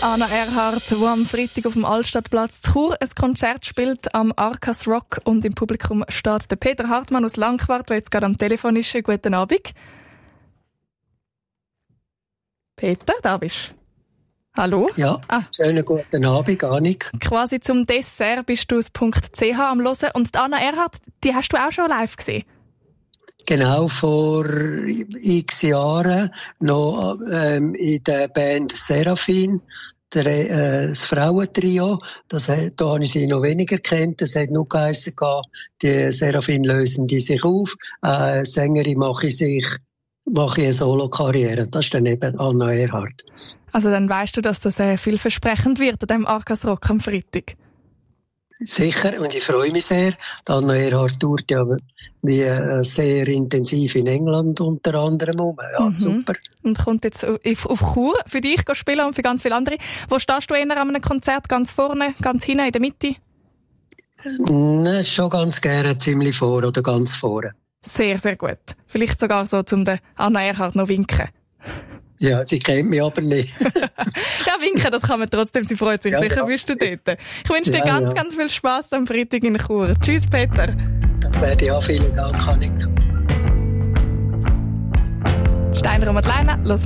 Anna Erhardt, die am Freitag auf dem Altstadtplatz zu Chur ein Konzert spielt, am Arcas Rock, und im Publikum steht der Peter Hartmann aus Langquart, der jetzt gerade am Telefon ist. Guten Abend. Peter, da bist du. Hallo? Ja, schönen guten Abend, Annik. Quasi zum Dessert bist du das .ch am Hören. Und die Anna Erhardt, die hast du auch schon live gesehen? Genau, vor x Jahren noch in der Band Seraphine, das Frauentrio. Da habe ich sie noch weniger kennt. Das hat nur geheissen, die Seraphine lösen die sich auf. Sängerin mache ich eine Solo-Karriere. Das ist dann eben Anna Erhardt. Also dann weisst du, dass das vielversprechend wird an diesem Arcas Rock am Freitag? Sicher, und ich freue mich sehr. Anna Erhardt tourt ja sehr intensiv in England unter anderem. Ja, super. Und kommt jetzt auf Chur für dich spielen und für ganz viele andere. Wo stehst du eher an einem Konzert? Ganz vorne, ganz hinten, in der Mitte? Schon ganz gerne ziemlich vor oder ganz vorne. Sehr, sehr gut. Vielleicht sogar so, um der Anna Erhardt noch winken. Ja, sie kennt mich aber nicht. Ja, winken, das kann man trotzdem. Sie freut sich sicher, bist du dort. Ich wünsche dir ganz viel Spass am Freitag in Chur. Tschüss, Peter. Das werde ich auch. Vielen Dank, Annik. Steiner und Madeleine,